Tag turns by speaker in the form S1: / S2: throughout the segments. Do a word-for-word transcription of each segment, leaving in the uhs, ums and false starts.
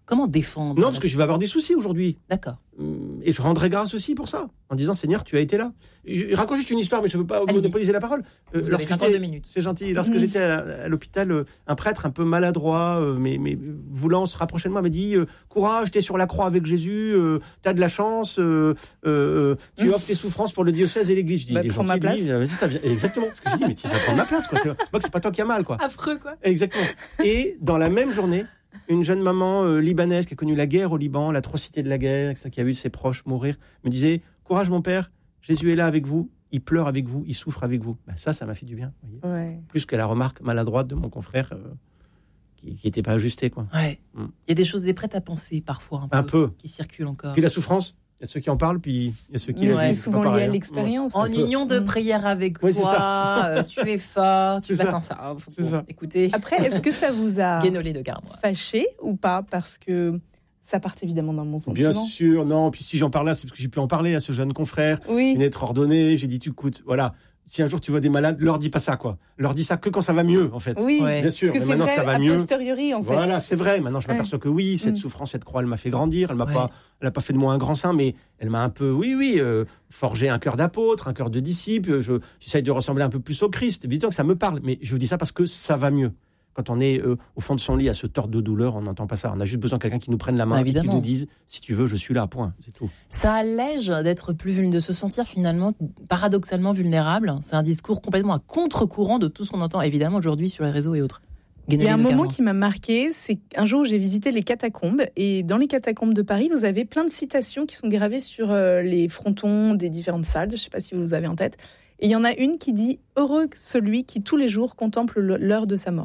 S1: Comment défendre?
S2: Non, parce que je vais avoir des soucis aujourd'hui.
S1: D'accord.
S2: Et je rendrai grâce aussi pour ça, en disant Seigneur, tu as été là. Je, je raconte juste une histoire, mais je ne veux pas
S1: Allez-y.
S2: monopoliser la parole.
S1: Euh, Vous avez cinquante-deux minutes.
S2: C'est gentil. Lorsque mmh. j'étais à, à l'hôpital, euh, un prêtre un peu maladroit, euh, mais, mais voulant se rapprocher de moi, m'a dit euh, courage, t'es sur la croix avec Jésus, euh, t'as de la chance, euh, euh, tu offres tes souffrances pour le diocèse et l'Église. Je dis,
S3: bah,
S2: il est gentil,
S3: ma place.
S2: lui. Euh, ça vient... Exactement ce que je dis, mais tu vas prendre ma place, quoi. Moi, c'est pas toi qui as mal, quoi.
S1: Affreux, quoi.
S2: Exactement. Et dans la même journée, une jeune maman euh, libanaise qui a connu la guerre au Liban, l'atrocité de la guerre, qui a vu ses proches mourir, me disait « Courage mon père, Jésus est là avec vous, il pleure avec vous, il souffre avec vous. Ben » Ça, ça m'a fait du bien. Vous voyez,
S3: ouais.
S2: Plus que la remarque maladroite de mon confrère euh, qui n'était pas ajustée. Quoi.
S1: Ouais. Mm. Il y a des choses des prêtes à penser parfois un peu,
S2: un peu.
S1: qui circulent encore.
S2: Puis la souffrance. Il y a ceux qui en parlent, puis il y a ceux qui
S3: ouais,
S2: la vivent.
S3: C'est souvent lié à l'expérience.
S1: En union de prière avec
S2: oui,
S1: toi, euh, tu es fort, tu
S2: c'est
S1: vas
S2: ça.
S1: ça.
S2: C'est
S1: bon,
S2: ça.
S1: Écoutez.
S3: Après, est-ce que ça vous a
S1: Guénolé de Garmois.
S3: fâché ou pas? Parce que ça part évidemment d'un bon sentiment.
S2: Bien sûr, non. Puis si j'en parle là, c'est parce que j'ai pu en parler à ce jeune confrère.
S3: Oui.
S2: Une être ordonnée. J'ai dit, tu écoutes, voilà. Si un jour tu vois des malades, leur dis pas ça, quoi. Leur dis ça que quand ça va mieux, en fait.
S3: Oui,
S1: ouais.
S2: bien sûr.
S3: Parce que
S2: mais maintenant
S3: vrai,
S2: que ça va
S3: a
S2: mieux.
S3: posteriori, en fait.
S2: Voilà, c'est vrai. Maintenant, je m'aperçois
S3: ouais.
S2: que oui, cette
S3: mm.
S2: souffrance, cette croix, elle m'a fait grandir. Elle m'a
S1: ouais.
S2: pas, elle a pas fait de moi un grand saint, mais elle m'a un peu, oui, oui, euh, forgé un cœur d'apôtre, un cœur de disciple. Je, j'essaye de ressembler un peu plus au Christ. Évidemment que ça me parle, mais je vous dis ça parce que ça va mieux. Quand on est euh, au fond de son lit à se tordre de douleur, on n'entend pas ça. On a juste besoin de quelqu'un qui nous prenne la main,
S1: ah,
S2: et qui nous dise si tu veux, je suis là. Point. C'est tout.
S1: Ça allège d'être plus vulnérable, de se sentir finalement paradoxalement vulnérable. C'est un discours complètement à contre-courant de tout ce qu'on entend évidemment aujourd'hui sur les réseaux et autres.
S3: Il y a un moment qui m'a marqué, c'est un jour où j'ai visité les catacombes et dans les catacombes de Paris, vous avez plein de citations qui sont gravées sur euh, les frontons des différentes salles. Je ne sais pas si vous les avez en tête. Et il y en a une qui dit « Heureux celui qui tous les jours contemple l'heure de sa mort ».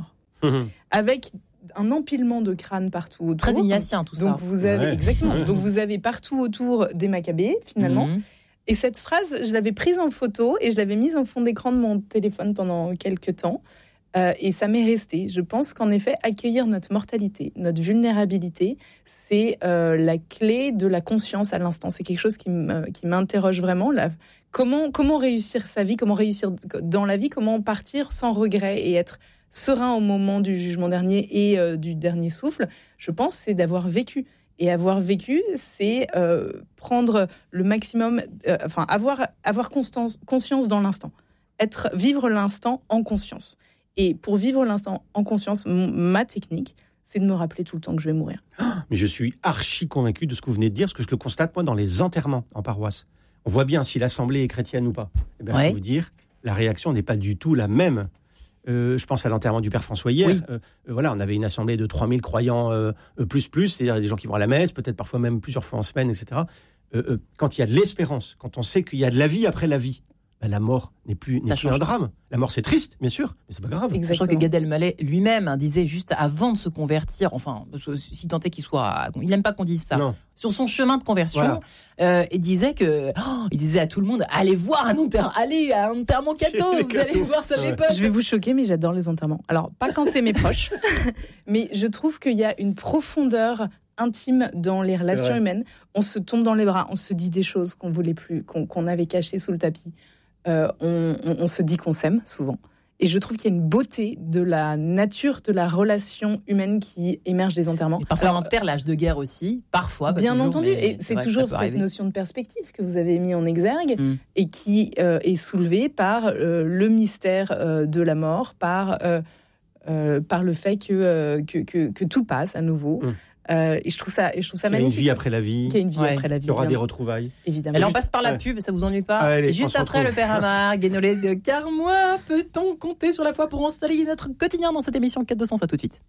S3: Avec un empilement de crânes partout autour.
S1: Très ignatien tout
S3: donc
S1: ça.
S3: Vous avez,
S2: ouais.
S3: Exactement. Donc vous avez partout autour des Maccabées, finalement. Mmh. Et cette phrase, je l'avais prise en photo et je l'avais mise en fond d'écran de mon téléphone pendant quelques temps. Euh, et ça m'est resté. Je pense qu'en effet, accueillir notre mortalité, notre vulnérabilité, c'est euh, la clé de la conscience à l'instant. C'est quelque chose qui, m- qui m'interroge vraiment. Là. Comment, comment réussir sa vie, comment réussir dans la vie, comment partir sans regret et être serein au moment du jugement dernier et euh, du dernier souffle, je pense, c'est d'avoir vécu. Et avoir vécu, c'est euh, prendre le maximum, euh, enfin, avoir, avoir constance, conscience dans l'instant. Être, vivre l'instant en conscience. Et pour vivre l'instant en conscience, m- ma technique, c'est de me rappeler tout le temps que je vais mourir.
S2: Mais je suis archi convaincu de ce que vous venez de dire, parce que je le constate, moi, dans les enterrements en paroisse. On voit bien si l'assemblée est chrétienne ou pas. Eh bien, ouais. Je peux vous dire, la réaction n'est pas du tout la même. Euh, je pense à l'enterrement du Père François hier.
S1: Oui.
S2: Euh, euh, voilà, on avait une assemblée de trois mille croyants euh, euh, plus plus, c'est-à-dire des gens qui vont à la messe, peut-être parfois même plusieurs fois en semaine, et cetera. Euh, euh, quand il y a de l'espérance, quand on sait qu'il y a de la vie après la vie, ben la mort n'est plus, n'est plus un drame. La mort, c'est triste, bien sûr, mais c'est pas grave.
S1: Exactement. Je crois que Gad Elmaleh lui-même hein, disait juste avant de se convertir, enfin, si tant est qu'il soit, il n'aime pas qu'on dise ça.
S2: Non.
S1: Sur son chemin de conversion, voilà. euh, il disait que, oh, il disait à tout le monde, allez voir un enterrement, allez à un enterrement catho, vous cathos. Allez voir ça ouais.
S3: Je vais vous choquer, mais j'adore les enterrements. Alors, pas quand c'est mes proches, mais je trouve qu'il y a une profondeur intime dans les relations humaines. On se tombe dans les bras, on se dit des choses qu'on voulait plus, qu'on, qu'on avait cachées sous le tapis. Euh, on, on, on se dit qu'on s'aime souvent. Et je trouve qu'il y a une beauté de la nature de la relation humaine qui émerge des enterrements.
S1: Et parfois, on enterre l'âge de guerre aussi, parfois.
S3: Bien
S1: toujours,
S3: entendu, et c'est, c'est toujours cette arriver. Notion de perspective que vous avez mis en exergue mm. et qui euh, est soulevée par euh, le mystère euh, de la mort, par, euh, euh, par le fait que, euh, que, que, que tout passe à nouveau. Mm. Euh, et je trouve ça, et je trouve ça magnifique.
S2: Il y a une vie après la vie.
S3: Qu'il y a une vie ouais. après la vie.
S2: Il y aura évidemment. Des retrouvailles.
S3: Évidemment.
S1: Alors on passe par la pub, ouais. Ça vous ennuie pas?
S2: Allez,
S1: et juste après le Père Amar, Guénolé de Garmois, peut-on compter sur la foi pour installer notre quotidien dans cette émission quatre deux cents? À tout de suite.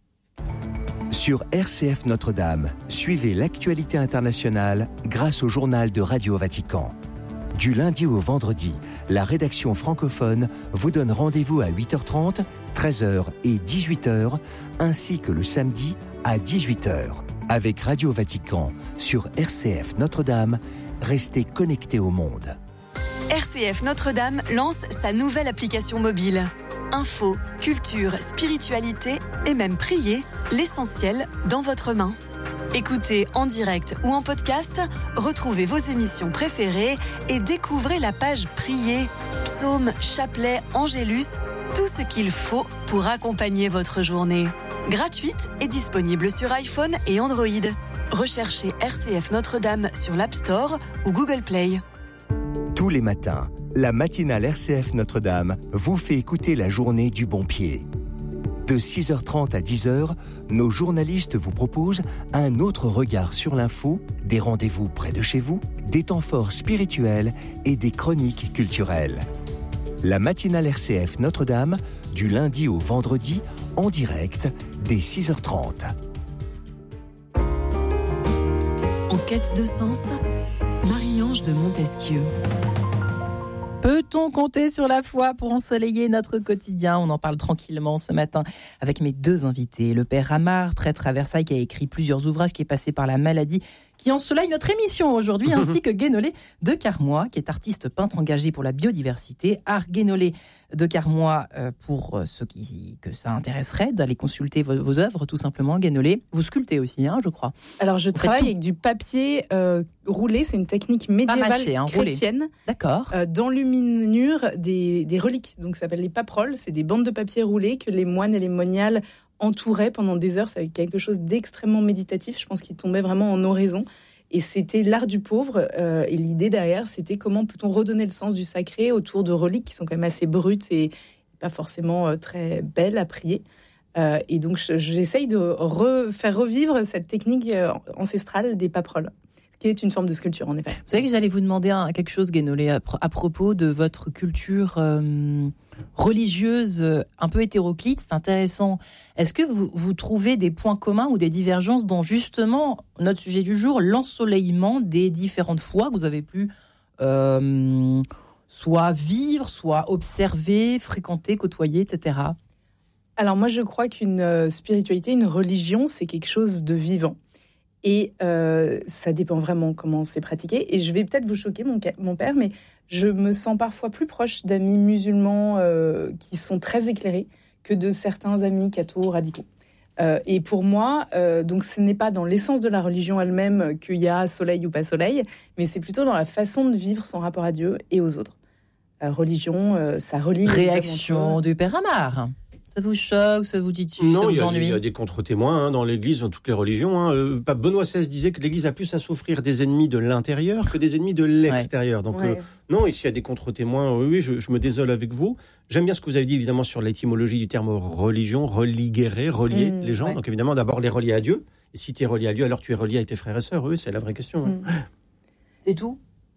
S4: Sur R C F Notre-Dame, suivez l'actualité internationale grâce au journal de Radio Vatican. Du lundi au vendredi, la rédaction francophone vous donne rendez-vous à huit heures trente, treize heures et dix-huit heures, ainsi que le samedi à dix-huit heures. Avec Radio Vatican sur R C F Notre-Dame, restez connectés au monde.
S5: R C F Notre-Dame lance sa nouvelle application mobile. Info, culture, spiritualité et même prier, l'essentiel dans votre main. Écoutez en direct ou en podcast, retrouvez vos émissions préférées et découvrez la page Prier, psaumes, chapelets, angélus Tout ce qu'il faut pour accompagner votre journée. Gratuite et disponible sur iPhone et Android. Recherchez R C F Notre-Dame sur l'App Store ou Google Play.
S4: Tous les matins, la matinale R C F Notre-Dame vous fait écouter la journée du bon pied. De six heures trente à dix heures, nos journalistes vous proposent un autre regard sur l'info, des rendez-vous près de chez vous, des temps forts spirituels et des chroniques culturelles. La matinale R C F Notre-Dame, du lundi au vendredi, en direct, dès six heures trente.
S5: En quête de sens, Marie-Ange de Montesquieu.
S1: Peut-on compter sur la foi pour ensoleiller notre quotidien ? On en parle tranquillement ce matin avec mes deux invités. Le père Amar, prêtre à Versailles, qui a écrit plusieurs ouvrages, qui est passé par la maladie, qui ensoleille notre émission aujourd'hui, ainsi que Guénolé de Carmois, qui est artiste peintre engagé pour la biodiversité. Art Guénolé de Carmois, euh, pour ceux qui, que ça intéresserait, d'aller consulter vos, vos œuvres, tout simplement. Guénolé, vous sculptez aussi, hein, je crois.
S3: Alors, je travaille avec du papier euh, roulé, c'est une technique médiévale
S1: mâché, hein,
S3: chrétienne.
S1: D'accord.
S3: Euh, d'enluminure des, des reliques. Donc, ça s'appelle les paperoles. C'est des bandes de papier roulées que les moines et les moniales entouraient pendant des heures. C'est quelque chose d'extrêmement méditatif. Je pense qu'il tombait vraiment en oraison. Et c'était l'art du pauvre. Euh, et l'idée derrière, c'était comment peut-on redonner le sens du sacré autour de reliques qui sont quand même assez brutes et pas forcément euh, très belles à prier. Euh, et donc, je, j'essaye de re, faire revivre cette technique euh, ancestrale des paperoles, qui est une forme de sculpture, en effet.
S1: Vous savez que j'allais vous demander un, quelque chose, Guénolé, à, à propos de votre culture euh, religieuse euh, un peu hétéroclite. C'est intéressant. Est-ce que vous, vous trouvez des points communs ou des divergences dans, justement, notre sujet du jour, l'ensoleillement des différentes foi que vous avez pu euh, soit vivre, soit observer, fréquenter, côtoyer, et cetera.
S3: Alors moi, je crois qu'une euh, spiritualité, une religion, c'est quelque chose de vivant. Et euh, ça dépend vraiment comment c'est pratiqué. Et je vais peut-être vous choquer, mon, mon père, mais je me sens parfois plus proche d'amis musulmans euh, qui sont très éclairés que de certains amis cathos radicaux. Euh, et pour moi, euh, donc ce n'est pas dans l'essence de la religion elle-même qu'il y a soleil ou pas soleil, mais c'est plutôt dans la façon de vivre son rapport à Dieu et aux autres. Euh, religion, euh, ça relie les
S1: Réaction du père Amar. Ça vous choque, ça vous titille,
S2: non,
S1: ça vous
S2: il y,
S1: ennuie?
S2: il y a des contre-témoins hein, dans l'Église, dans toutes les religions. Hein. Le pape Benoît seize disait que l'Église a plus à souffrir des ennemis de l'intérieur que des ennemis de l'extérieur. Ouais. Donc
S3: ouais.
S2: euh, non, ici il y a des contre-témoins. Oui, oui, je, je me désole avec vous. J'aime bien ce que vous avez dit évidemment sur l'étymologie du terme religion, religuer, relier mmh, les gens. Ouais. Donc évidemment d'abord les relier à Dieu. Et si tu es relié à Dieu, alors tu es relié avec tes frères et sœurs. Oui, c'est la vraie question. Mmh. Hein.
S1: C'est tout?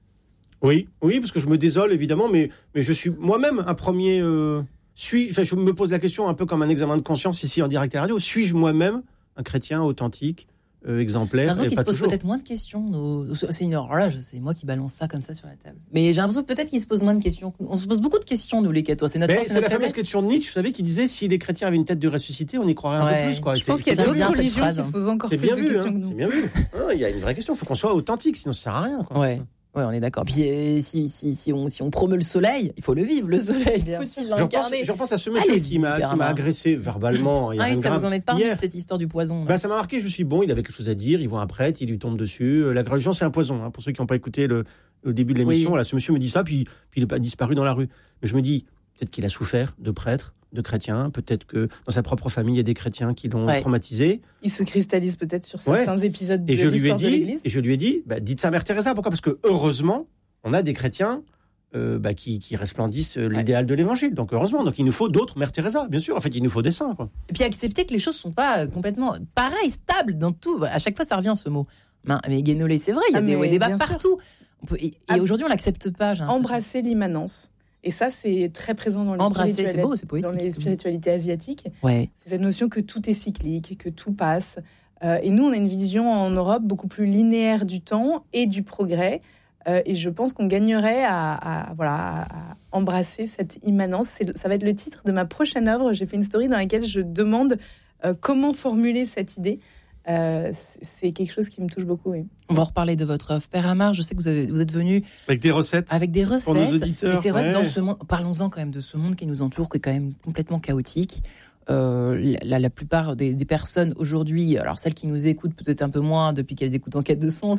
S2: Oui, oui, parce que je me désole évidemment, mais mais je suis moi-même un premier. Euh... Suis, enfin, je me pose la question un peu comme un examen de conscience ici en direct à radio. Suis-je moi-même un chrétien authentique, euh, exemplaire?
S1: J'ai l'impression qu'il se pose
S2: toujours.
S1: peut-être moins de questions. Nos... C'est une horreur là, c'est moi qui balance ça comme ça sur la table. Mais j'ai l'impression peut-être qu'il se pose moins de questions. On se pose beaucoup de questions, nous les cathos. C'est notre force,
S2: c'est,
S1: c'est
S2: la
S1: notre
S2: fameuse question de Nietzsche, vous savez, qui disait si les chrétiens avaient une tête de ressuscité, on y croirait un
S1: ouais.
S2: peu plus. Quoi.
S3: Je
S2: c'est,
S3: pense qu'il y a d'autres religions qui se posent encore
S2: c'est
S3: plus
S2: bien
S3: de
S2: vu,
S3: questions
S2: hein,
S3: que nous.
S2: C'est bien vu. Il y a une vraie question. Il faut qu'on soit authentique, sinon ça sert à rien. Quoi.
S1: Ouais. Oui, on est d'accord. Puis si, si, si, on, si on promeut le soleil, il faut le vivre, le soleil. Bien Faut-il l'incarner?
S2: Je repense à ce monsieur
S1: Allez-y,
S2: qui m'a, qui m'a agressé verbalement. Il y a
S1: ah oui, ça
S2: grave.
S1: vous en est parlé
S2: Hier.
S1: de cette histoire du poison.
S2: Bah, ça m'a marqué, je me suis dit, bon, il avait quelque chose à dire, il voit un prêtre, il lui tombe dessus. La religion, c'est un poison. Hein, pour ceux qui n'ont pas écouté le, le début de l'émission, oui. Là, ce monsieur me dit ça, puis, puis il est pas disparu dans la rue. Mais je me dis, peut-être qu'il a souffert de prêtre, de chrétien, peut-être que dans sa propre famille, il y a des chrétiens qui l'ont ouais. traumatisé.
S3: Il se cristallise peut-être sur certains ouais. épisodes de
S2: et je
S3: l'histoire
S2: lui ai dit,
S3: de l'Église.
S2: Et je lui ai dit, bah, dites ça à Mère Teresa. Pourquoi ? Parce que heureusement, on a des chrétiens euh, bah, qui, qui resplendissent euh, l'idéal ouais. de l'Évangile. Donc heureusement, donc il nous faut d'autres Mère Teresa, bien sûr. En fait, il nous faut des saints. Quoi.
S1: Et puis accepter que les choses ne sont pas complètement pareilles, stables dans tout. À chaque fois, ça revient ce mot. Mais Guénolé, c'est vrai, il y a ah, des hauts et des bas partout. On peut, et, et ah, aujourd'hui, on ne l'accepte pas.
S3: Embrasser l'immanence. Et ça, c'est très présent dans les,
S1: Embrasser,
S3: spiritualités,
S1: c'est beau, c'est poétique,
S3: dans les spiritualités asiatiques.
S1: Ouais.
S3: C'est cette notion que tout est cyclique, que tout passe. Euh, et nous, on a une vision en Europe beaucoup plus linéaire du temps et du progrès. Euh, et je pense qu'on gagnerait à, à, voilà, à embrasser cette immanence. C'est, ça va être le titre de ma prochaine œuvre. J'ai fait une story dans laquelle je demande euh, comment formuler cette idée. Euh, c'est, c'est quelque chose qui me touche beaucoup. Oui.
S1: On va en reparler de votre œuvre. Père Amar, je sais que vous, avez, vous êtes venu...
S2: Avec des recettes.
S1: Avec des recettes.
S2: Pour nos auditeurs.
S1: Mais c'est vrai
S2: ouais.
S1: que dans ce monde... Parlons-en quand même de ce monde qui nous entoure, qui est quand même complètement chaotique. euh, la, la plupart des, des personnes aujourd'hui, alors celles qui nous écoutent peut-être un peu moins depuis qu'elles écoutent Enquête de Sens,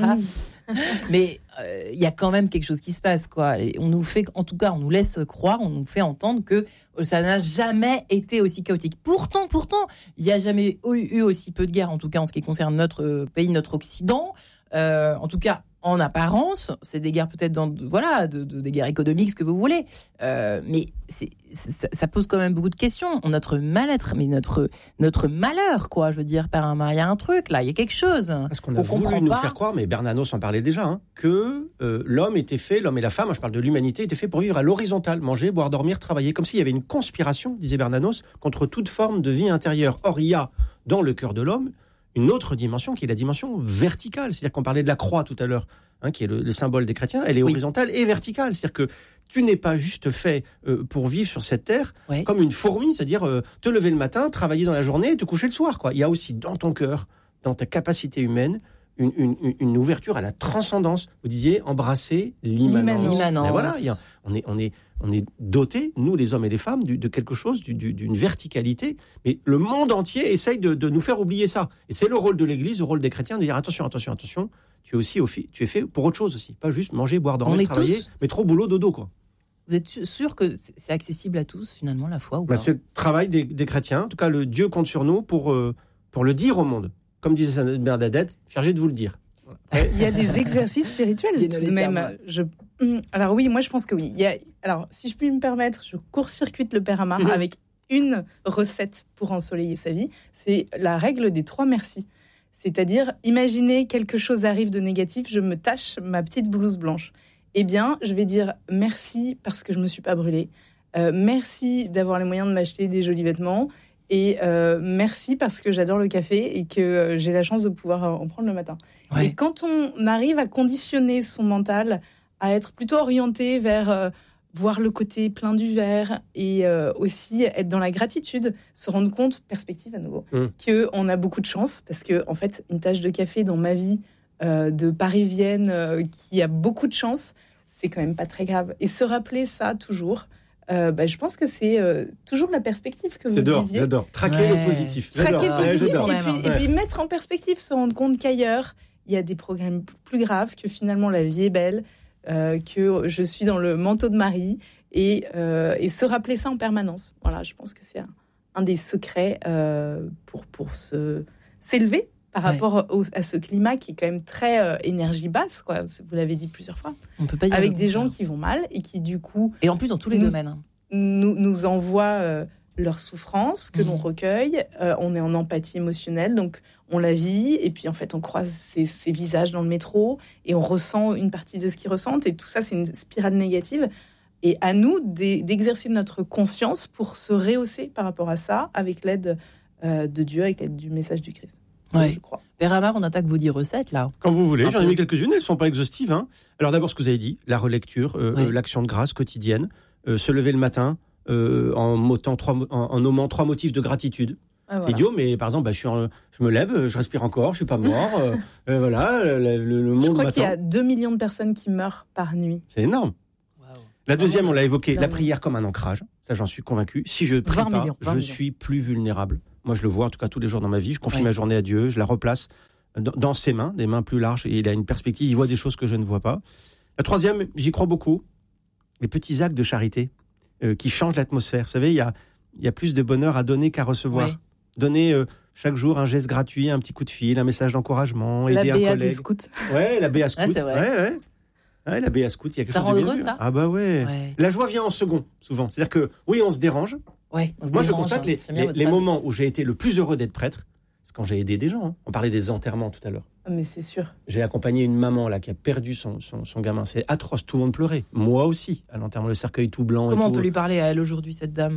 S1: mais il euh, y a quand même quelque chose qui se passe, quoi. Et on nous fait, en tout cas, on nous laisse croire, on nous fait entendre que ça n'a jamais été aussi chaotique. Pourtant, pourtant, il n'y a jamais eu aussi peu de guerres, en tout cas en ce qui concerne notre pays, notre Occident. Euh, en tout cas, en apparence, c'est des guerres peut-être dans, voilà, de, de, des guerres économiques, ce que vous voulez. Euh, mais c'est, ça, ça pose quand même beaucoup de questions. Notre mal-être, mais notre, notre malheur, quoi. Je veux dire, par un, il y a un truc là, il y a quelque chose.
S2: Parce qu'on a on voulu nous pas. faire croire, mais Bernanos en parlait déjà, hein, que euh, l'homme était fait, l'homme et la femme, moi je parle de l'humanité, était fait pour vivre à l'horizontale, manger, boire, dormir, travailler, comme s'il y avait une conspiration, disait Bernanos, contre toute forme de vie intérieure. Or, il y a dans le cœur de l'homme une autre dimension qui est la dimension verticale. C'est-à-dire qu'on parlait de la croix tout à l'heure, hein, qui est le, le symbole des chrétiens. Elle est oui. horizontale et verticale. C'est-à-dire que tu n'es pas juste fait euh, pour vivre sur cette terre oui. comme une fourmi, c'est-à-dire euh, te lever le matin, travailler dans la journée et te coucher le soir, quoi. Il y a aussi dans ton cœur, dans ta capacité humaine, une, une, une ouverture à la transcendance. Vous disiez embrasser l'immanence.
S1: l'immanence.
S2: Et voilà, il y a, on est, on est, on est dotés, nous les hommes et les femmes, du, de quelque chose, du, du, d'une verticalité. Mais le monde entier essaye de, de nous faire oublier ça. Et c'est le rôle de l'Église, le rôle des chrétiens, de dire attention, attention, attention. Tu es aussi, tu es fait pour autre chose aussi, pas juste manger, boire, dormir, travailler, tous... mais trop boulot, dodo, quoi.
S1: Vous êtes sûr que c'est accessible à tous, finalement, la foi ou pas ?
S2: Bah, c'est le travail des, des chrétiens. En tout cas, le Dieu compte sur nous pour, euh, pour le dire au monde. Comme disait Sainte Bernadette, chargé de vous le dire.
S3: Il y a des exercices spirituels tout de même. Je... Alors oui, moi je pense que oui. Il y a... Alors si je puis me permettre, je court-circuite le Père Amar mmh. avec une recette pour ensoleiller sa vie. C'est la règle des trois merci. C'est-à-dire, imaginez quelque chose arrive de négatif, je me tache ma petite blouse blanche. Eh bien, je vais dire merci parce que je ne me suis pas brûlée. Euh, merci d'avoir les moyens de m'acheter des jolis vêtements. Et euh, merci parce que j'adore le café et que euh, j'ai la chance de pouvoir en prendre le matin. Ouais. Et quand on arrive à conditionner son mental à être plutôt orienté vers euh, voir le côté plein du verre et euh, aussi être dans la gratitude, se rendre compte, perspective à nouveau, mmh. qu'on a beaucoup de chance parce que en fait, une tasse de café dans ma vie euh, de Parisienne euh, qui a beaucoup de chance, c'est quand même pas très grave. Et se rappeler ça toujours... Euh, bah, je pense que c'est euh, toujours la perspective que vous
S2: j'adore,
S3: disiez.
S2: J'adore, traquer ouais. le positif.
S3: Traquer
S2: j'adore.
S3: le positif
S2: ouais,
S3: et, puis, ouais. et puis mettre en perspective, se rendre compte qu'ailleurs, il y a des problèmes plus graves, que finalement la vie est belle, euh, que je suis dans le manteau de Marie et, euh, et se rappeler ça en permanence. Voilà, je pense que c'est un, un des secrets euh, pour, pour se, s'élever par ouais. rapport au, à ce climat qui est quand même très euh, énergie basse, quoi. Vous l'avez dit plusieurs fois.
S1: On peut pas dire
S3: avec des gens qui vont mal et qui du coup
S1: et en plus dans tous les
S3: nous,
S1: domaines hein.
S3: nous, nous envoient euh, leur souffrance que mmh. l'on recueille. Euh, on est en empathie émotionnelle, donc on la vit et puis en fait on croise ces, ces visages dans le métro et on ressent une partie de ce qu'ils ressentent et tout ça c'est une spirale négative. Et à nous d'exercer notre conscience pour se rehausser par rapport à ça avec l'aide euh, de Dieu, avec l'aide du message du Christ.
S1: Ouais.
S3: Je crois.
S1: Père Amar, on attaque vos dix recettes là.
S2: Quand vous voulez, un j'en peu. ai mis quelques-unes, elles ne sont pas exhaustives. Hein. Alors d'abord ce que vous avez dit, la relecture, euh, ouais. euh, l'action de grâce quotidienne, euh, se lever le matin euh, en, motant trois, en, en nommant trois motifs de gratitude. Ah, c'est voilà. idiot, mais par exemple, bah, je, suis en, je me lève, je respire encore, je suis pas mort. euh, euh, voilà, le, le, le monde
S3: Je crois
S2: m'attend.
S3: qu'il y a deux millions de personnes qui meurent par nuit.
S2: C'est énorme. Wow. La deuxième, on l'a évoqué, la prière comme un ancrage. Ça, j'en suis convaincu. Si je prie pas, millions, je millions. suis plus vulnérable. Moi, je le vois, en tout cas, tous les jours dans ma vie. Je confie ouais. ma journée à Dieu, je la replace dans, dans ses mains, des mains plus larges, et il a une perspective, il voit des choses que je ne vois pas. La troisième, j'y crois beaucoup, les petits actes de charité euh, qui changent l'atmosphère. Vous savez, il y a, il y a plus de bonheur à donner qu'à recevoir. Ouais. Donner euh, chaque jour un geste gratuit, un petit coup de fil, un message d'encouragement,
S3: la
S2: aider un collègue.
S3: Des scouts.
S2: Ouais, la B A Scout.
S1: Ouais, c'est vrai.
S2: Ouais, ouais. Ouais, la B A Scout, il y a quelque
S1: ça
S2: chose
S1: rend
S2: de
S1: heureux,
S2: bien
S1: ça.
S2: Ah bah ouais. ouais. La joie vient en second, souvent. C'est-à-dire que, oui, on se dérange.
S1: Ouais, on se
S2: Moi,
S1: dérange,
S2: je constate
S1: hein.
S2: les, les, les moments où j'ai été le plus heureux d'être prêtre, c'est quand j'ai aidé des gens. Hein. On parlait des enterrements tout à l'heure.
S3: Ah, mais c'est sûr.
S2: J'ai accompagné une maman là qui a perdu son, son, son gamin. C'est atroce, tout le monde pleurait. Moi aussi, à l'enterrement, le cercueil tout blanc.
S1: Comment
S2: et
S1: on
S2: tout.
S1: peut lui parler à elle aujourd'hui, cette dame ?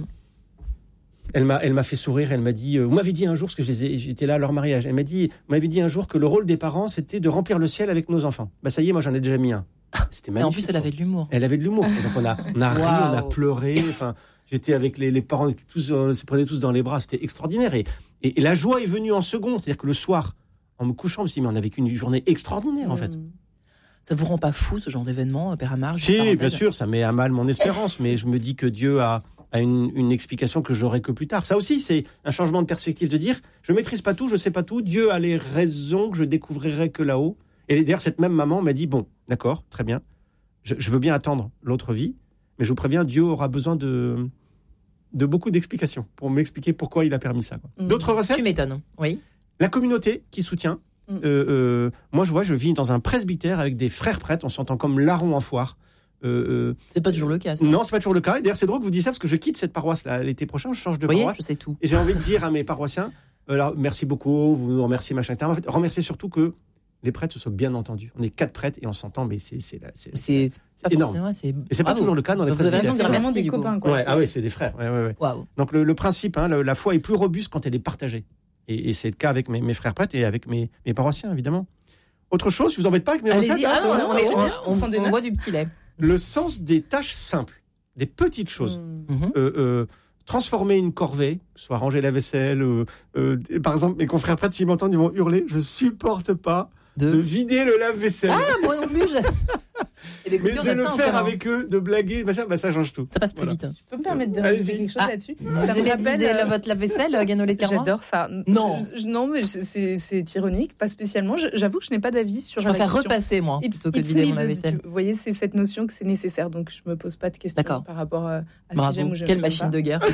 S2: Elle m'a, elle m'a fait sourire, elle m'a dit, euh, vous m'avez dit un jour, parce que je les ai, j'étais là à leur mariage, elle m'a dit, vous m'avez dit un jour que le rôle des parents, c'était de remplir le ciel avec nos enfants. Bah ça y est, moi j'en ai déjà mis un. C'était magnifique.
S1: Et en plus, elle avait de l'humour.
S2: Elle avait de l'humour. Donc on a, on a ri, wow. on a pleuré. Enfin, j'étais avec les, les parents, tous, on se prenait tous dans les bras. C'était extraordinaire. Et, et, et la joie est venue en second. C'est-à-dire que le soir, en me couchant, je me suis dit, mais on a vécu une journée extraordinaire, mmh. en fait.
S1: Ça vous rend pas fou, ce genre d'événement, Père Amar ?
S2: Si, bien sûr, ça met à mal mon espérance. Mais je me dis que Dieu a, à une, une explication que j'aurai que plus tard. Ça aussi, c'est un changement de perspective, de dire, je maîtrise pas tout, je sais pas tout, Dieu a les raisons que je découvrirai que là-haut. Et d'ailleurs, cette même maman m'a dit, bon, d'accord, très bien, je, je veux bien attendre l'autre vie, mais je vous préviens, Dieu aura besoin de, de beaucoup d'explications pour m'expliquer pourquoi il a permis ça. Quoi.
S3: Mmh.
S2: D'autres recettes ?
S1: Tu m'étonnes, oui.
S2: La communauté qui soutient.
S3: Mmh.
S2: Euh, euh, moi, je vois, je vis dans un presbytère avec des frères prêtres, on s'entend comme larrons en foire. Euh, euh,
S1: C'est pas toujours le cas, ça.
S2: non, c'est pas toujours le cas. Et d'ailleurs, c'est drôle que vous disiez ça parce que je quitte cette paroisse là, l'été prochain, je change de
S1: Vous voyez,
S2: paroisse.
S1: je sais tout.
S2: Et j'ai envie de dire à mes paroissiens, euh, alors, merci beaucoup, vous nous remerciez, machin, et cetera. En fait, remerciez surtout que les prêtres se soient bien entendus. On est quatre prêtres et on s'entend, mais c'est, c'est, c'est,
S1: C'est, c'est pas
S2: énorme.
S1: forcément- c'est...
S2: Et c'est pas
S1: Bravo.
S2: toujours le cas dans les
S1: Vous avez raison
S2: presbytères.
S1: de dire
S3: C'est vraiment
S1: merci,
S3: des
S1: Hugo.
S3: copains, quoi.
S2: Ouais, ah ouais, c'est des frères. Ouais, ouais, ouais.
S1: Waouh.
S2: Donc le, le principe, hein, le- la foi est plus robuste quand elle est partagée. Et, et c'est le cas avec mes, mes frères prêtres et avec mes, mes paroissiens, évidemment. Autre chose, je vous embête pas avec mes
S1: Allez-y,
S2: recettes hein,
S1: ah,
S2: ça va
S1: on, est-
S3: on-
S1: on-
S3: on
S1: on-
S3: prend des
S1: on
S3: notes.
S1: boit du petit lait.
S2: Le sens des tâches simples, des petites choses.
S3: Mmh.
S1: Mhm.
S2: Euh, euh, transformer une corvée, soit ranger la vaisselle, euh, euh, par exemple, mes confrères prêtres, s'ils m'entendent, ils vont hurler. Je supporte pas
S1: De...
S2: de vider le lave-vaisselle.
S1: Ah, moi non plus. Je... Et les
S2: mais
S1: coutures,
S2: de
S1: ça,
S2: le
S1: ça,
S2: faire
S1: encore, hein.
S2: avec eux, de blaguer, machin, bah, ça change tout.
S1: Ça passe plus
S2: Voilà.
S1: vite.
S3: Je peux me permettre de
S2: Allez-y.
S3: rajouter quelque chose
S1: Ah,
S3: là-dessus
S1: Vous
S3: Ça me
S1: aimez
S3: rappelle,
S1: vider
S3: euh,
S1: la- votre lave-vaisselle, euh, Guénolé Carmin?
S3: J'adore ça.
S1: Non.
S3: Je- je- non, mais je- c'est, c'est ironique, pas spécialement. Je- J'avoue que je n'ai pas d'avis sur
S1: Je
S3: la
S1: préfère
S3: question.
S1: repasser, moi,
S3: It's-
S1: plutôt que de
S3: it's
S1: vider mon
S3: needed.
S1: lave-vaisselle.
S3: Vous voyez, c'est cette notion que c'est nécessaire, donc je me pose pas de questions
S1: D'accord.
S3: par rapport euh, à si
S1: Bravo.
S3: j'aime ou j'aime
S1: Quelle
S3: pas.
S1: machine de guerre.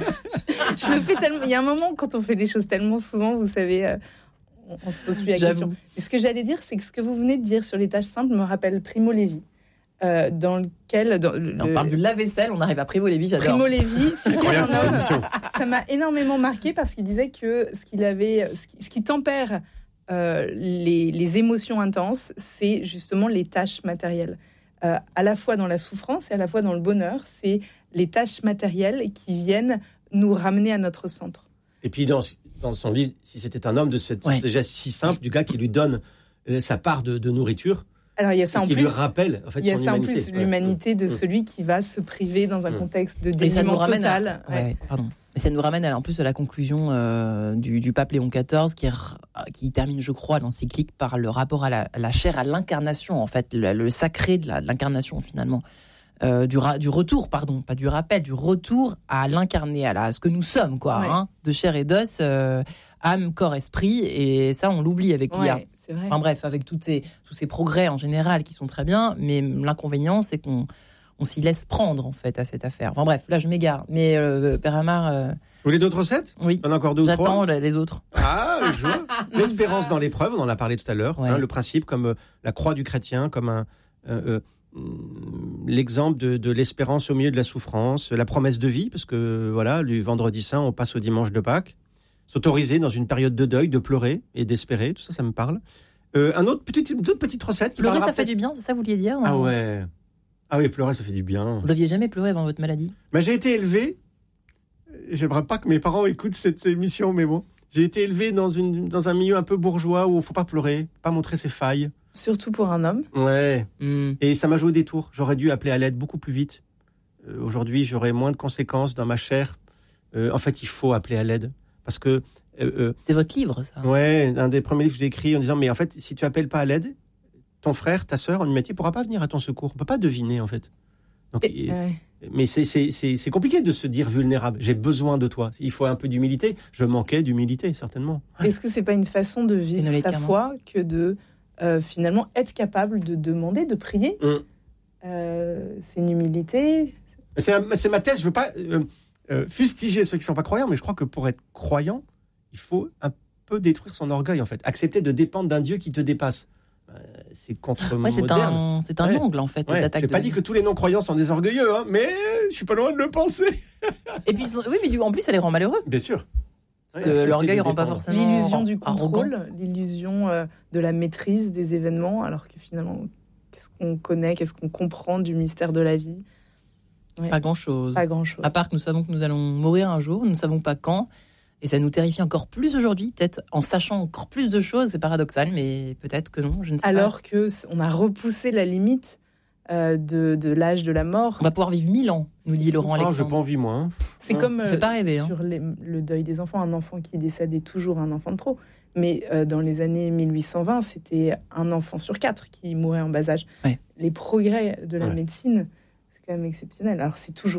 S3: Je le fais tellement. Il y a un moment quand on fait les choses tellement souvent, vous savez, euh, on, on se pose plus la
S1: J'avoue.
S3: question. Et ce que j'allais dire, c'est que ce que vous venez de dire sur les tâches simples me rappelle Primo Levi, euh, dans lequel dans le,
S1: On parle du lave-vaisselle, on arrive à Primo Levi, j'adore.
S3: Primo Levi, c'est
S2: Incroyable, cette
S3: un homme.
S2: émission.
S3: Ça m'a énormément marqué parce qu'il disait que ce qu'il avait, ce qui, ce qui tempère euh, les, les émotions intenses, c'est justement les tâches matérielles. Euh, à la fois dans la souffrance et à la fois dans le bonheur, c'est les tâches matérielles qui viennent nous ramener à notre centre.
S2: Et puis dans, dans son livre, si c'était un homme, de cette
S1: Ouais.
S2: ce geste si simple du gars qui lui donne euh, sa part de, de nourriture,
S3: Alors il y a ça
S2: et
S3: en
S2: qui
S3: plus.
S2: lui rappelle en fait
S3: Il y a
S2: son
S3: ça en
S2: humanité.
S3: plus,
S2: Ouais.
S3: l'humanité de
S2: Mm.
S3: celui qui va se priver dans un
S2: Mm.
S3: contexte de
S1: Et ça nous
S3: dénuement
S1: ramène
S3: total.
S1: à...
S3: Ouais.
S1: ouais, pardon. Mais ça nous ramène à, en plus à la conclusion euh, du, du pape Léon quatorze qui, r- qui termine, je crois, l'encyclique par le rapport à la, à la chair, à l'incarnation, en fait, le, le sacré de, la, de l'incarnation, finalement. Euh, du, ra- du retour, pardon, pas du rappel, du retour à l'incarné, à, la, à ce que nous sommes, quoi,
S3: Ouais.
S1: hein, de chair et d'os, euh, âme, corps, esprit, et ça, on l'oublie avec l'I A.
S3: Ouais, c'est vrai.
S1: Enfin bref, avec toutes ces, tous ces progrès en général qui sont très bien, mais l'inconvénient, c'est qu'on on s'y laisse prendre, en fait, à cette affaire. Enfin bref, là, je m'égare. Mais euh, Père Amar, euh,
S2: Vous voulez d'autres recettes?
S1: oui,
S2: Il y en a encore deux ou trois.
S1: j'attends les autres.
S2: Ah, je vois. L'espérance dans l'épreuve, on en a parlé tout à l'heure.
S1: Ouais.
S2: Hein, le principe comme euh, la croix du chrétien, comme un, euh, euh, l'exemple de, de l'espérance au milieu de la souffrance, la promesse de vie, parce que voilà, du vendredi saint, on passe au dimanche de Pâques. S'autoriser dans une période de deuil, de pleurer et d'espérer, tout ça, ça me parle. Euh, un autre petite, d'autres petites recettes. Qui
S1: Pleurer,
S2: parlera
S1: ça fait
S2: peut-être-
S1: du bien, c'est ça que vous vouliez dire?
S2: Ah
S1: non
S2: ouais. Ah oui, pleurer, ça fait du bien.
S1: Vous aviez jamais pleuré avant votre maladie?
S2: Mais j'ai été élevé. J'aimerais pas que mes parents écoutent cette émission, mais bon. J'ai été élevé dans, une, dans un milieu un peu bourgeois où il faut pas pleurer, pas montrer ses failles.
S3: Surtout pour un homme.
S2: Ouais.
S1: Hmm.
S2: Et ça m'a joué des tours. J'aurais dû appeler à l'aide beaucoup plus vite. Euh, aujourd'hui, j'aurais moins de conséquences dans ma chair. Euh, en fait, il faut appeler à l'aide. Parce que, euh, euh,
S1: C'était votre livre, ça?
S2: ouais, un des premiers livres que j'ai écrit en disant, mais en fait, si tu appelles pas à l'aide, ton frère, ta sœur en humanité ne pourra pas venir à ton secours. On peut pas deviner, en fait. Donc,
S3: Et-
S2: et-
S3: ouais.
S2: mais c'est, c'est, c'est, c'est compliqué de se dire vulnérable. J'ai besoin de toi. Il faut un peu d'humilité. Je manquais d'humilité, certainement.
S3: Est-ce que c'est pas une façon de vivre
S1: Guénolé
S3: sa
S1: Carmin.
S3: foi que de euh, finalement être capable de demander, de prier?
S2: Mm.
S3: Euh, c'est une humilité.
S2: C'est, un- c'est ma thèse. Je veux pas euh, euh, fustiger ceux qui sont pas croyants, mais je crois que pour être croyant, il faut un peu détruire son orgueil, en fait. Accepter de dépendre d'un Dieu qui te dépasse. Euh, c'est contre
S1: Ouais, c'est
S2: moderne.
S1: un, c'est un
S2: Ouais.
S1: angle, en fait,
S2: Ouais,
S1: d'attaque
S2: j'ai
S1: de
S2: pas
S1: la
S2: dit
S1: vie.
S2: que tous les non-croyants sont des orgueilleux, hein, mais je suis pas loin de le penser.
S1: Et puis, oui, mais du- en plus, ça les rend malheureux.
S2: Bien sûr.
S1: Parce
S2: Ouais,
S1: que
S2: accepter
S1: l'orgueil
S2: de
S1: rend pas
S2: dépendre.
S1: forcément
S3: L'illusion du
S1: arrogant.
S3: contrôle, l'illusion euh, de la maîtrise des événements, alors que finalement, qu'est-ce qu'on connaît, qu'est-ce qu'on comprend du mystère de la vie?
S1: Pas grand-chose.
S3: Pas grand-chose.
S1: À part que nous savons que nous allons mourir un jour, nous ne savons pas quand. Et ça nous terrifie encore plus aujourd'hui, peut-être en sachant encore plus de choses. C'est paradoxal, mais peut-être que non, je ne sais
S3: Alors que c- on a repoussé la limite euh, de, de l'âge de la mort.
S1: pas. On va pouvoir vivre mille ans, nous dit Laurent
S2: Ah, j'ai
S1: Alexandre.
S2: pas envie, moi. hein.
S3: C'est
S2: Ouais.
S3: comme
S1: Ça fait pas rêver, hein.
S3: sur les- le deuil des enfants. Un enfant qui décède est toujours un enfant de trop. Mais euh, dans les années mille huit cent vingt, c'était un enfant sur quatre qui mourait en bas âge.
S1: Ouais.
S3: Les progrès de la
S2: Ouais.
S3: médecine, c'est quand même exceptionnel. Alors c'est toujours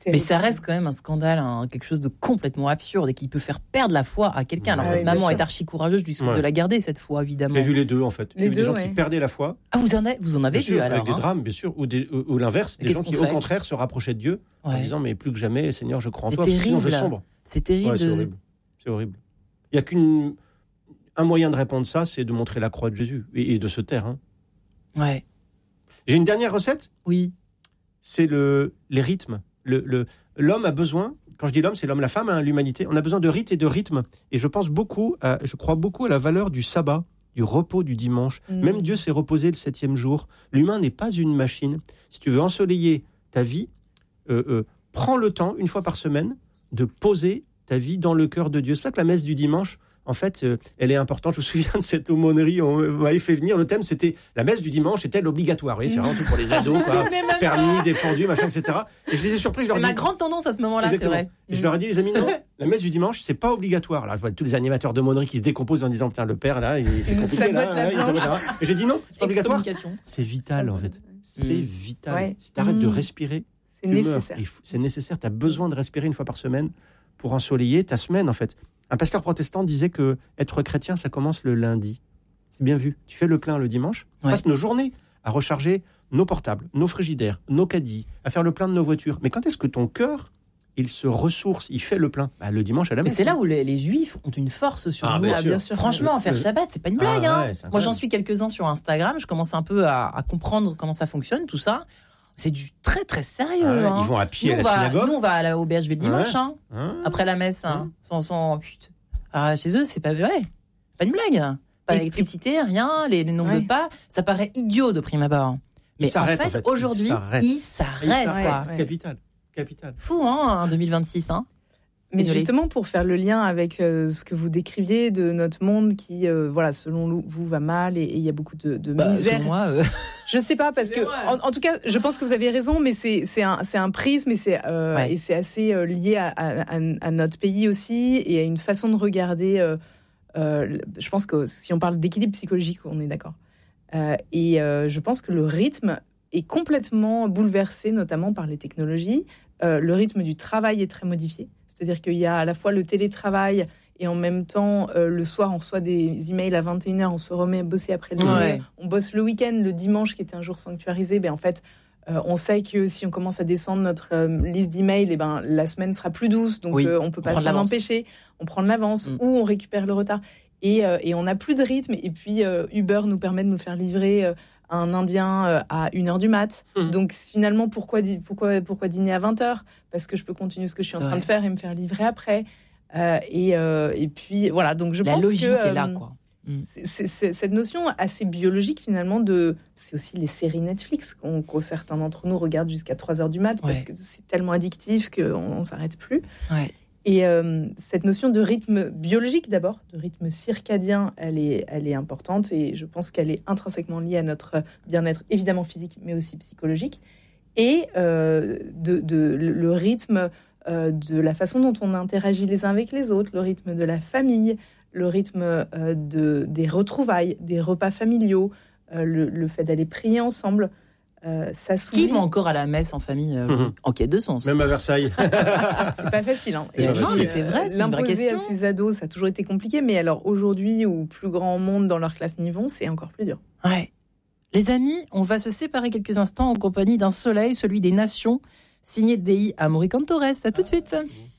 S1: Mais ça reste quand même un scandale, hein, quelque chose de complètement absurde et qui peut faire perdre la foi à quelqu'un. Alors
S3: Ah
S1: cette
S3: oui,
S1: maman
S3: bien
S1: est
S3: sûr.
S1: archi courageuse, je lui souhaite
S2: Ouais.
S1: de la garder cette foi, évidemment.
S2: J'ai vu les deux en fait.
S3: Les
S2: J'ai vu des
S3: deux,
S2: gens
S3: ouais.
S2: qui perdaient la foi.
S1: Ah, vous en avez, vous en avez
S2: Bien
S1: vu
S2: sûr,
S1: alors
S2: avec des
S1: hein.
S2: drames, bien sûr, ou, des, ou, ou l'inverse,
S1: Et
S2: des
S1: qu'est-ce
S2: gens
S1: qu'on
S2: qui,
S1: fait
S2: au contraire, se rapprochaient de Dieu en
S1: Ouais.
S2: disant mais plus que jamais, Seigneur, je crois en
S1: C'est
S2: toi, parce que sinon je
S1: terrible.
S2: sombre.
S1: C'est terrible.
S2: Ouais, c'est
S1: de-
S2: horrible. C'est horrible. Il n'y a qu'un moyen de répondre ça, c'est de montrer la croix de Jésus et, et de se taire. Hein.
S1: Ouais.
S2: J'ai une dernière recette,
S1: Oui.
S2: c'est le, les rythmes. Le, le, l'homme a besoin, quand je dis l'homme, c'est l'homme, la femme, hein, l'humanité. On a besoin de rites et de rythmes. Et je pense beaucoup, à, je crois beaucoup à la valeur du sabbat, du repos du dimanche.
S3: Mm.
S2: Même Dieu s'est reposé le septième jour. L'humain n'est pas une machine. Si tu veux ensoleiller ta vie, euh, euh, prends le temps, une fois par semaine, de poser ta vie dans le cœur de Dieu. C'est pour ça que la messe du dimanche, en fait, euh, elle est importante. Je me souviens de cette aumônerie, on m'avait fait venir. Le thème, c'était la messe du dimanche est-elle obligatoire? Vous voyez, c'est vraiment tout pour les ados, quoi. Permis, défendu, machin, et cetera. Et je les ai surpris. Je leur
S1: C'est
S2: dis,
S1: ma grande tendance à ce moment-là, c'est
S2: Exactement.
S1: vrai.
S2: Et je leur ai dit, les amis, non, la messe du dimanche, c'est pas obligatoire. Là, je vois tous les animateurs de monnerie qui se décomposent en disant, putain, le père, là, il- c'est
S3: Il
S2: compliqué, là.
S3: sabote la
S2: hein, il sabote,
S3: planche.
S2: là. Et j'ai dit, non, c'est pas obligatoire.
S1: Excommunication.
S2: C'est vital, en fait. C'est
S1: Mm.
S2: vital.
S3: Ouais.
S2: Si t'arrêtes de
S3: Mm.
S2: respirer,
S3: C'est
S2: tu meurs.
S3: nécessaire.
S2: Il faut- C'est nécessaire. Tu as besoin de respirer une fois par semaine pour ensoleiller ta semaine, en fait. Un pasteur protestant disait que être chrétien, ça commence le lundi. C'est bien vu. Tu fais le plein le dimanche. On
S1: Ouais.
S2: passe nos journées à recharger nos portables, nos frigidaires, nos caddies, à faire le plein de nos voitures. Mais quand est-ce que ton cœur, il se ressource, il fait le plein? Bah, le dimanche à la
S1: Mais
S2: messe.
S1: c'est là où les, les Juifs ont une force sur
S2: Ah,
S1: nous.
S2: bien
S3: Ah,
S2: sûr.
S3: bien sûr.
S1: Franchement, faire
S2: Le-
S1: Shabbat, c'est pas une
S2: Ah,
S1: blague. hein.
S2: ouais, c'est
S1: Moi,
S2: incroyable.
S1: j'en suis quelques-uns sur Instagram. Je commence un peu à, à comprendre comment ça fonctionne, tout ça. C'est du très, très sérieux.
S2: Ah ouais,
S1: hein.
S2: ils vont à pied
S1: nous,
S2: à
S1: on
S2: la
S1: va,
S2: synagogue.
S1: nous, on va à la auberge le dimanche, hein,
S2: Hein
S1: après la messe. Hein, sans, sans, putain. Ah, chez eux, c'est pas vrai. Pas une blague. Pas
S3: Et-
S1: d'électricité, rien, les, les nombres
S3: Ouais.
S1: de pas. Ça paraît idiot de prime abord.
S2: Il
S1: Mais en
S2: s'arrête,
S1: fait,
S2: en fait. Il
S1: aujourd'hui,
S2: s'arrête.
S1: il
S2: Il
S1: s'arrête.
S2: s'arrête.
S1: quoi.
S2: C'est capital. Capital.
S1: Fou, hein, en deux mille vingt-six. Hein.
S3: Mais
S1: Désolée.
S3: justement, pour faire le lien avec euh, ce que vous décriviez de notre monde qui, euh, voilà, selon vous, va mal et et il y a beaucoup de, de
S1: Bah,
S3: misère.
S1: selon moi, euh,
S3: Je sais pas, parce
S1: C'est
S3: que,
S1: vrai.
S3: en, en tout cas, je pense que vous avez raison, mais c'est c'est un, c'est un prisme et c'est euh,
S1: Ouais.
S3: et c'est assez euh, lié à, à- à- à notre pays aussi et à une façon de regarder. euh, euh, je pense que si on parle d'équilibre psychologique, on est d'accord. Euh, et euh, je pense que le rythme est complètement bouleversé, notamment par les technologies. Euh, le rythme du travail est très modifié. C'est-à-dire qu'il y a à la fois le télétravail et en même temps, euh, le soir, on reçoit des emails à vingt et une heures, on se remet à bosser après le
S1: Ouais.
S3: dîner. On bosse le week-end, le dimanche, qui était un jour sanctuarisé. Ben, en fait, euh, on sait que si on commence à descendre notre euh, liste d'emails, eh ben, la semaine sera plus douce. Donc,
S1: Oui,
S3: euh, on peut
S1: on
S3: pas
S1: prend de
S3: s'en
S1: l'avance.
S3: empêcher. On prend de l'avance
S1: Mm.
S3: ou on récupère le retard. Et, euh, et on n'a plus de rythme. Et puis, euh, Uber nous permet de nous faire livrer euh, un Indien euh, à une heure du mat.
S2: Mhm.
S3: Donc, finalement, pourquoi, di- pourquoi, pourquoi dîner à vingt heures? Parce que je peux continuer ce que je suis en
S1: C'est
S3: train
S1: vrai.
S3: de faire et me faire livrer après. Euh, et, euh, et puis, voilà. Donc, je
S1: la
S3: pense
S1: logique
S3: que,
S1: est là,
S3: euh,
S1: quoi.
S3: c'est- c'est- c'est- cette notion assez biologique, finalement, de. C'est aussi les séries Netflix qu'on, que certains d'entre nous regardent jusqu'à trois heures du mat parce
S1: Ouais.
S3: que c'est tellement addictif qu'on ne s'arrête plus.
S1: Ouais.
S3: Et euh, cette notion de rythme biologique, d'abord, de rythme circadien, elle est, elle est importante et je pense qu'elle est intrinsèquement liée à notre bien-être, évidemment physique, mais aussi psychologique. Et euh, de, de- le rythme euh, de la façon dont on interagit les uns avec les autres, le rythme de la famille, le rythme euh, de, des retrouvailles, des repas familiaux, euh, le, le fait d'aller prier ensemble. Euh, ça
S1: Qui
S3: s'oublie.
S1: va encore à la messe en famille euh,
S2: Mhm.
S1: en quête de sens?
S2: Même à Versailles.
S3: C'est pas facile. Hein.
S2: C'est
S3: Et
S2: pas
S3: puis,
S2: facile.
S1: mais c'est vrai, c'est une vraie
S3: l'imposer à
S1: question.
S3: ces ados, ça a toujours été compliqué. Mais alors aujourd'hui, où plus grand monde dans leur classe n'y vont, c'est encore plus dur.
S1: Ouais. Les amis, on va se séparer quelques instants en compagnie d'un soleil, celui des nations, signé Dei Amori Cantores. À tout de suite.